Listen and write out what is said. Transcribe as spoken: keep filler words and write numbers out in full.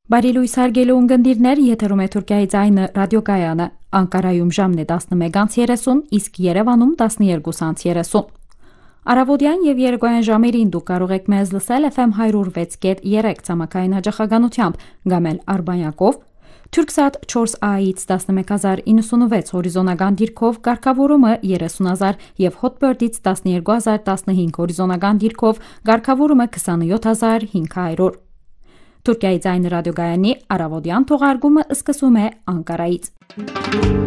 Բարի լույս հարգելի ունկնդիրներ, եթերում է Թուրքիայի ձայնը ռադիոգայանը, Անկարայում ժամն է տասնմեկ երեսուն, իսկ Երևանում տասնյոթ երեսուն։ Առավոտյան եւ երեկոյան ժամերին դուք կարող եք մեզ լսել F M one oh six point three ցամաքային հաճախականությամբ, կամ էլ Արբանյակով, Turksat four A-ից տասնմեկ հազար նվեցանասունվեց հորիզոնական դիրքով, կարգավորումը երեսուն հազար եւ Hotbird-ից տասնյոթ հազար տասնհինգ հորիզոնական դիրքով, կարգավորումը քսանյոթ հազար հինգ հարյուր։ Թուրքիայի ձայնը ռադիոգայանի առավոտյան թողարկումը սկսում է Անկարայից։